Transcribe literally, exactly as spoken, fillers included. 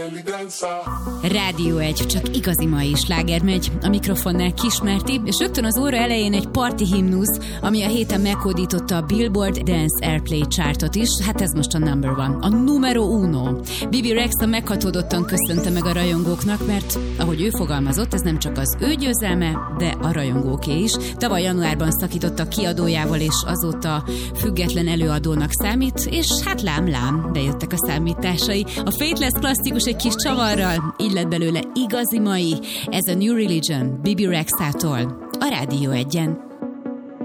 Rádió egy, csak igazi mai sláger megy. A mikrofonnál Kismerti, és rögtön az óra elején egy party himnusz, ami a héten meghódította a Billboard Dance Airplay chartot is. Hát ez most a number one, a numero uno. Bibi Rexha meghatódottan köszönte meg a rajongóknak, mert ahogy ő fogalmazott, ez nem csak az ő győzelme, de a rajongóké is. Tavaly januárban szakította kiadójával, és azóta független előadónak számít, és hát lám-lám, bejöttek a számításai. A Faithless klasszikus egy kis csavarral, így lett belőle igazi mai, ez a New Religion Bibi Rexhától a Rádió egyen.